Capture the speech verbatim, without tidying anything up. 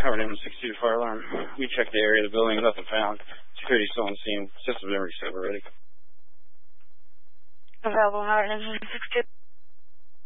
Howard M sixty-two fire alarm. We checked the area of the building, nothing found. Security still on scene. System's been reset already. Available Howard M sixty-two.